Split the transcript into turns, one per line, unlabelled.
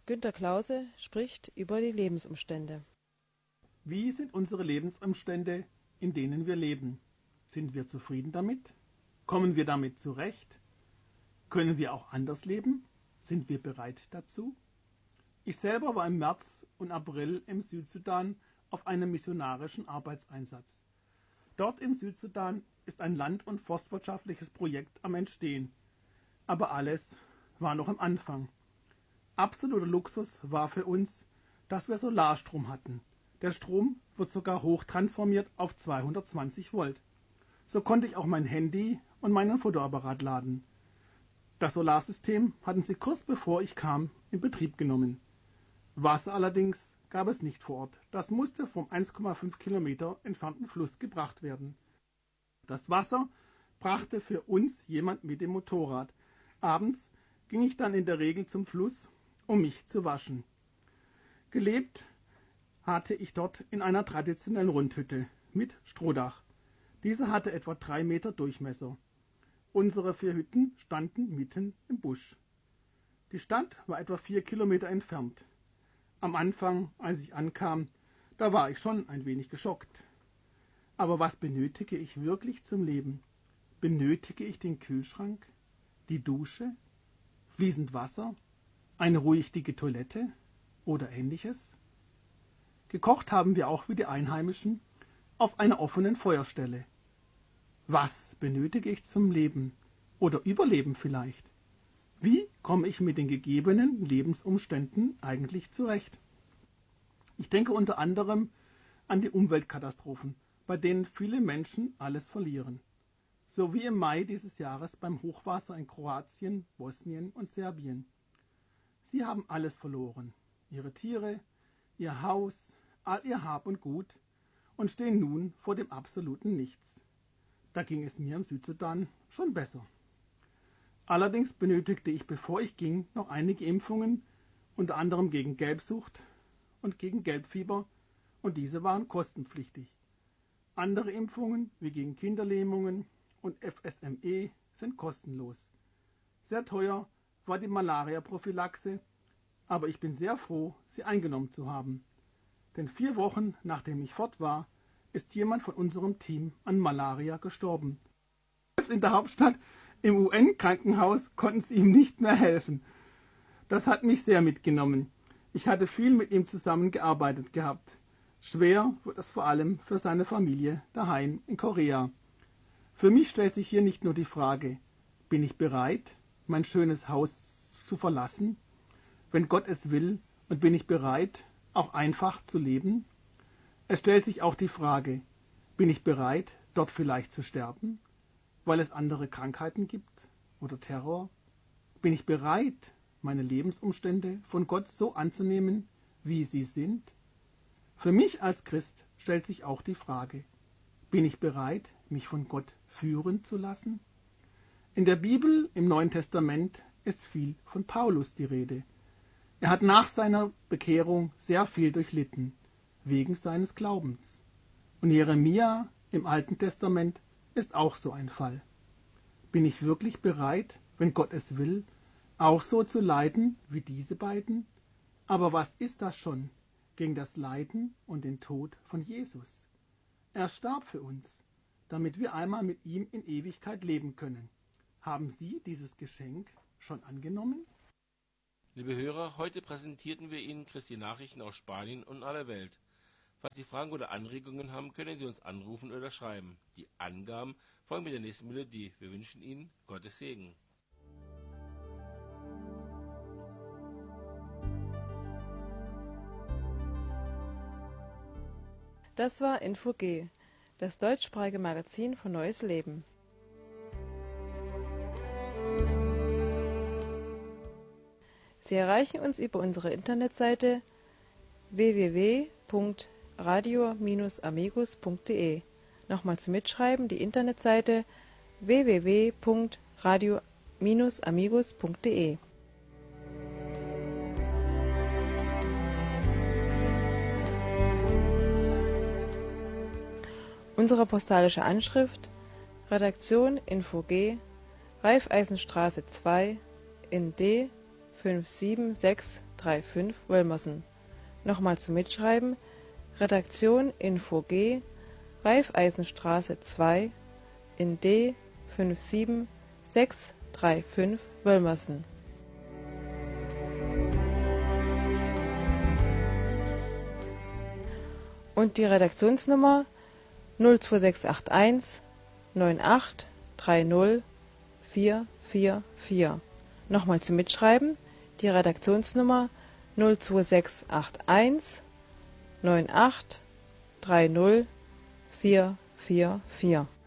Günter Klause spricht über die Lebensumstände.
Wie sind unsere Lebensumstände, in denen wir leben? Sind wir zufrieden damit? Kommen wir damit zurecht? Können wir auch anders leben? Sind wir bereit dazu? Ich selber war im März und April im Südsudan auf einem missionarischen Arbeitseinsatz. Dort im Südsudan ist ein land- und forstwirtschaftliches Projekt am Entstehen. Aber alles war noch am Anfang. Absoluter Luxus war für uns, dass wir Solarstrom hatten. Der Strom wird sogar hochtransformiert auf 220 Volt. So konnte ich auch mein Handy und meinen Fotoapparat laden. Das Solarsystem hatten sie kurz bevor ich kam in Betrieb genommen. Wasser allerdings gab es nicht vor Ort. Das musste vom 1,5 Kilometer entfernten Fluss gebracht werden. Das Wasser brachte für uns jemand mit dem Motorrad. Abends ging ich dann in der Regel zum Fluss, um mich zu waschen. Gelebt hatte ich dort in einer traditionellen Rundhütte mit Strohdach. Diese hatte etwa 3 Meter Durchmesser. Unsere 4 Hütten standen mitten im Busch. Die Stadt war etwa 4 Kilometer entfernt. Am Anfang, als ich ankam, da war ich schon ein wenig geschockt. Aber was benötige ich wirklich zum Leben? Benötige ich den Kühlschrank, die Dusche, fließend Wasser, eine ruhige Toilette oder ähnliches? Gekocht haben wir auch wie die Einheimischen auf einer offenen Feuerstelle. Was benötige ich zum Leben oder Überleben vielleicht? Wie komme ich mit den gegebenen Lebensumständen eigentlich zurecht? Ich denke unter anderem an die Umweltkatastrophen, bei denen viele Menschen alles verlieren. So wie im Mai dieses Jahres beim Hochwasser in Kroatien, Bosnien und Serbien. Sie haben alles verloren. Ihre Tiere, ihr Haus, all ihr Hab und Gut und stehen nun vor dem absoluten Nichts. Da ging es mir im Südsudan schon besser. Allerdings benötigte ich, bevor ich ging, noch einige Impfungen, unter anderem gegen Gelbsucht und gegen Gelbfieber, und diese waren kostenpflichtig. Andere Impfungen, wie gegen Kinderlähmungen und FSME, sind kostenlos. Sehr teuer war die Malaria-Prophylaxe, aber ich bin sehr froh, sie eingenommen zu haben. Denn 4 Wochen nachdem ich fort war, ist jemand von unserem Team an Malaria gestorben. Selbst in der Hauptstadt im UN-Krankenhaus konnten sie ihm nicht mehr helfen. Das hat mich sehr mitgenommen. Ich hatte viel mit ihm zusammengearbeitet gehabt. Schwer wird es vor allem für seine Familie daheim in Korea. Für mich stellt sich hier nicht nur die Frage, bin ich bereit, mein schönes Haus zu verlassen, wenn Gott es will, und bin ich bereit, auch einfach zu leben? Es stellt sich auch die Frage, bin ich bereit, dort vielleicht zu sterben, weil es andere Krankheiten gibt oder Terror? Bin ich bereit, meine Lebensumstände von Gott so anzunehmen, wie sie sind? Für mich als Christ stellt sich auch die Frage, bin ich bereit, mich von Gott führen zu lassen? In der Bibel, im Neuen Testament, ist viel von Paulus die Rede. Er hat nach seiner Bekehrung sehr viel durchlitten, wegen seines Glaubens. Und Jeremia im Alten Testament ist auch so ein Fall. Bin ich wirklich bereit, wenn Gott es will, auch so zu leiden wie diese beiden? Aber was ist das schon gegen das Leiden und den Tod von Jesus? Er starb für uns, damit wir einmal mit ihm in Ewigkeit leben können. Haben Sie dieses Geschenk schon angenommen?
Liebe Hörer, heute präsentierten wir Ihnen Christi Nachrichten aus Spanien und aller Welt. Falls Sie Fragen oder Anregungen haben, können Sie uns anrufen oder schreiben. Die Angaben folgen mit der nächsten Melodie. Wir wünschen Ihnen Gottes Segen.
Das war Info G, das deutschsprachige Magazin von Neues Leben. Sie erreichen uns über unsere Internetseite www.radio-amigos.de. Nochmal zum Mitschreiben die Internetseite www.radio-amigos.de. Unsere postalische Anschrift: Redaktion Info G, Raiffeisenstraße 2 in D 576 635 Wölmersen. Nochmal zum Mitschreiben: Redaktion Info G, Raiffeisenstraße 2 in D 57635 Wölmersen. Und die Redaktionsnummer 02681 9830 444. Nochmal zum Mitschreiben: die Redaktionsnummer 02681 9830 444.